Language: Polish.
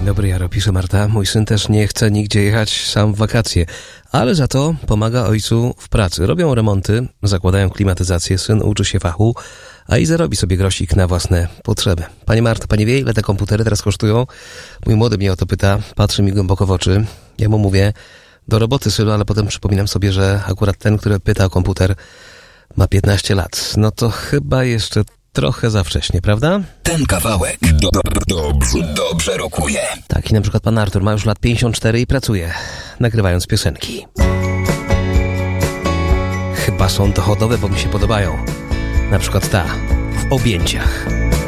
dobry, Jaro, pisze Marta. Mój syn też nie chce nigdzie jechać sam w wakacje, ale za to pomaga ojcu w pracy. Robią remonty, zakładają klimatyzację, syn uczy się fachu, a i zarobi sobie grosik na własne potrzeby. Pani Marta, pani wie, ile te komputery teraz kosztują? Mój młody mnie o to pyta, patrzy mi głęboko w oczy. Ja mu mówię, do roboty, synu, ale potem przypominam sobie, że akurat ten, który pyta o komputer, ma 15 lat. No to chyba jeszcze trochę za wcześnie, prawda? Ten kawałek dobrze rokuje. Tak, i na przykład pan Artur ma już lat 54 i pracuje, nagrywając piosenki. Chyba są dochodowe, bo mi się podobają. Na przykład ta, w objęciach.